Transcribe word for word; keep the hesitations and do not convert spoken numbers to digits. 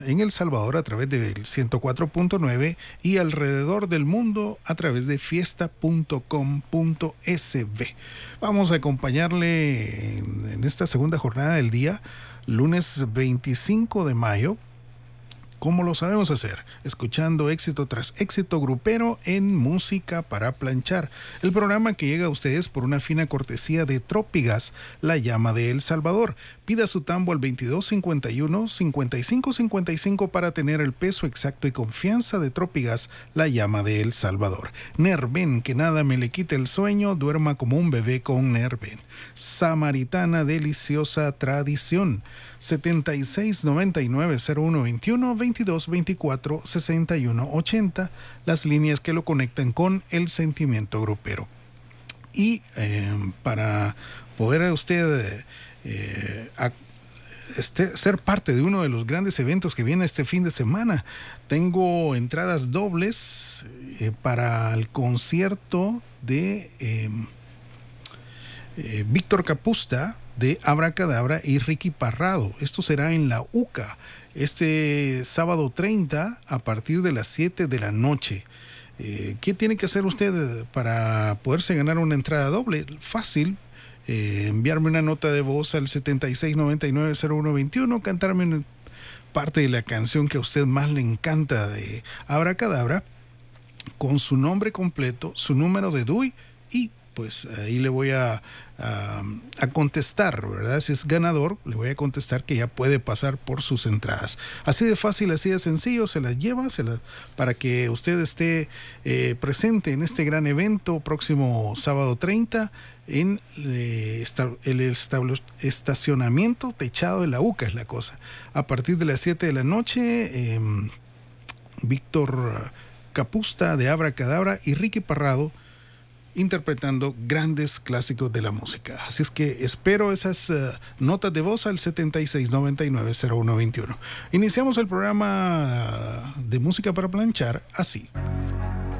En El Salvador a través del ciento cuatro punto nueve y alrededor del mundo a través de fiesta punto com punto s b. Vamos a acompañarle en, en esta segunda jornada del día, lunes veinticinco de mayo. ¿Cómo lo sabemos hacer? Escuchando éxito tras éxito grupero en Música para Planchar, el programa que llega a ustedes por una fina cortesía de Trópigas, la llama de El Salvador. Pida su tambo al veintidós cincuenta y uno, cincuenta y cinco cincuenta y cinco para tener el peso exacto y confianza de Trópigas, la llama de El Salvador. Nerven, que nada me le quite el sueño, duerma como un bebé con Nerven. Samaritana, deliciosa tradición. setenta y seis noventa y nueve cero uno veintiuno, veintidós veinticuatro sesenta y uno ochenta, las líneas que lo conectan con el sentimiento grupero. Y eh, para poder usted eh, a, este, ser parte de uno de los grandes eventos que viene este fin de semana, tengo entradas dobles eh, para el concierto de eh, eh, Víctor Capusta, de Abracadabra y Ricky Parrado. Esto será en la U C A este sábado treinta a partir de las siete de la noche. Eh, ¿Qué tiene que hacer usted para poderse ganar una entrada doble? Fácil. Eh, enviarme una nota de voz al setenta y seis noventa y nueve cero uno veintiuno, cantarme una parte de la canción que a usted más le encanta de Abracadabra, con su nombre completo, su número de D U I, y pues ahí le voy a, a, a contestar, ¿verdad? Si es ganador, le voy a contestar que ya puede pasar por sus entradas. Así de fácil, así de sencillo, se las lleva se las, para que usted esté eh, presente en este gran evento próximo sábado treinta en eh, esta, el establo, estacionamiento techado de la U C A, es la cosa. A partir de las siete de la noche, eh, Víctor Capusta de Abracadabra y Ricky Parrado interpretando grandes clásicos de la música. Así es que espero esas uh, notas de voz al setenta y seis noventa y nueve cero uno veintiuno. Iniciamos el programa de Música para Planchar así.